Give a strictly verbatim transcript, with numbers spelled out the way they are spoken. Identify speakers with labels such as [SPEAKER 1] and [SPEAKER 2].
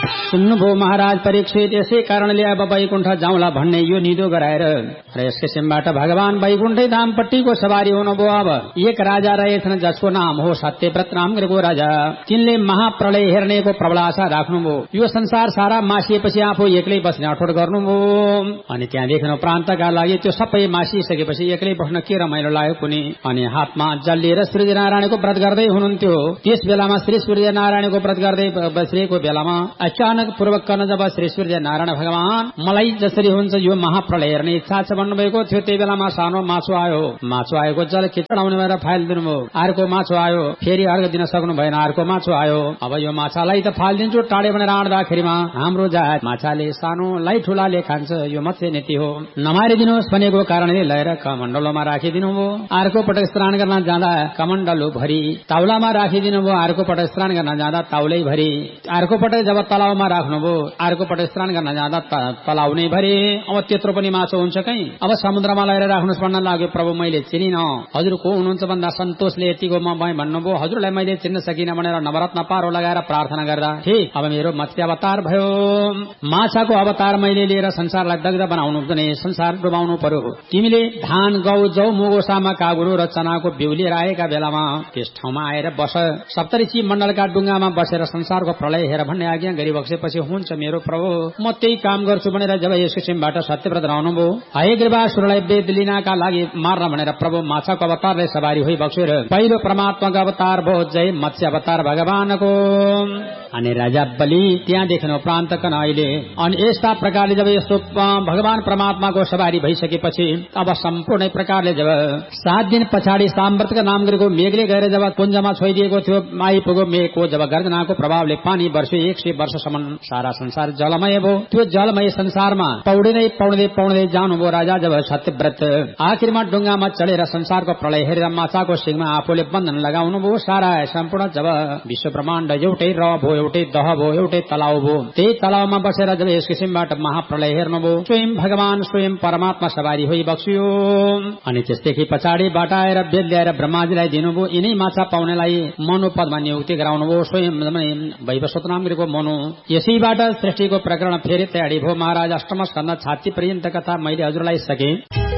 [SPEAKER 1] सुन्नुभयो महाराज परीक्षित, यसै कारणले अब वैकुण्ठ जाउँला भन्ने यो निदो गराएर र यस किसिमबाट भगवान वैकुण्ठै धामपट्टिको सवारी हुनुभयो। अब एक राजा रहेछन् जसको नाम हो सत्यव्रत नाम गरेको राजा। तिनले महाप्रलय हेर्नेको प्रबल आशा राख्नुभयो। यो संसार सारा मासिएपछि आफू एक्लै बस्ने अठोट गर्नुभयो। अनि त्यहाँ देख्नु प्रान्तका लागि त्यो सबै मासिसकेपछि एक्लै बस्न के रमाइलो लाग्यो कुनै। अनि हातमा जल लिएर सूर्य नारायणको व्रत गर्दै हुनुहुन्थ्यो। त्यस बेलामा श्री सूर्य नारायणको व्रत गर्दै बसेको बेलामा अचानक पूर्वक गर्न जब श्री सूर्य नारायण भगवान मलाई जसरी हुन्छ यो महाप्रलय हेर्ने इच्छा छ भन्नुभएको थियो, त्यही बेलामा सानो माछो आयो। माछो आएको जल खिचाउने भएर फालिदिनुभयो। अर्को माछो आयो, फेरि अर्घ दिन सक्नु भएन, अर्को माछो आयो। अब यो माछालाई त फालिदिन्छु टाढे भनेर आँट्दाखेरिमा हाम्रो जात माछाले सानोलाई ठुलाले खान्छ, यो मत्स्य नीति हो, नमारिदिनुहोस् भनेको कारणले लिएर कमण्डलोमा राखिदिनु भयो। अर्को पटक स्नान गर्न जाँदा कमण्डलो भरि ताउलामा राखिदिनु भयो। अर्को पटक स्नान गर्न जाँदा ताउलै भरि। अर्को पटक जब तलाउमा राख्नुभयो, अर्को पटक स्नान गर्न जाँदा तलाउ नै भरि। अब त्यत्रो पनि माछो हुन्छ कहीँ। अब समुद्रमा लिएर राख्नुहोस् भन्न लाग्यो। प्रभु मैले चिनिन, हजुर को हुनुहुन्छ भन्दा सन्तोषले यतिको म भन्नुभयो, हजुरलाई मैले चिन्न सकिन भनेर नवरत्न पारो लगाएर प्रार्थना गर्दा ठिक अब मेरो मत्स्य अवतार भयो। माछाको अवतार मैले लिएर संसारलाई दग्ध बनाउनु भने संसार डुबाउनु पर्यो। तिमीले धान गौ जौ मुगो सामा कागुरो र चनाको बिउ लिएर आएका बेलामा त्यस ठाउँमा आएर बस, सप्तऋषि मण्डलका डुङ्गामा बसेर संसारको प्रलय हेर भन्ने आज्ञा गरिबक्सेपछि हुन्छ मेरो प्रभु, म त्यही काम गर्छु भनेर जब यस किसिमबाट सत्यव्रत रहनुभयो। हयग्रीवासुरलाई वेद लिनका लागि मार्न भनेर प्रभु माछाको अवतारले सवारी होइ बक्सेर पहिलो परमात्माको अवतार भयो जय मत्स्य अवतार भगवानको। अनि राजा बलि त्यहाँ देख्नु प्रान्त कनाइले। अनि यस्ता प्रकारले जब यस्तो भगवान परमात्माको सवारी भइसकेपछि अब सम्पूर्ण प्रकारले जब सात दिन पछाडि साम्व्रतका नाम गरेको मेघले गएर जब कुञ्जमा छोइदिएको थियो, आइपुग्यो मेघको जब गर्जनाको प्रभावले पानी वर्ष्यो। एक सय वर्षसम्म सारा संसार जलमय भयो। त्यो जलमय संसारमा पौडिँदै पौडिँदै पौडिँदै जानुभयो राजा जब सत्यव्रत। आखिरमा डुङ्गामा चढेर संसारको प्रलय हेरेर माछाको सिङमा आफूले बन्धन लगाउनु भयो। सारा सम्पूर्ण जब विश्व ब्रह्माण्ड एउटै र भयो, एउटै दह भयो, एउटै तलाउ भयो। त्यही तलाउमा बसेर जब यस किसिमबाट महाप्रलय हेर्नुभयो, स्वयं भगवान स्वयं परमात्मा सवारी होइ बक्सियो। अनि त्यसदेखि पछाडिबाट आएर वेद ल्याएर ब्रह्माजीलाई दिनुभयो। यिनै माछा पाउनेलाई मनु पदमा नियुक्ति गराउनुभयो। स्वयं वैवस्वत नाम गरेको मनु। यसैबाट सृष्टिको प्रकरण फेरि तयारी भयो। महाराज अष्टम स्कन्द छाती पर्यन्त कथा मैले हजुरलाई सके।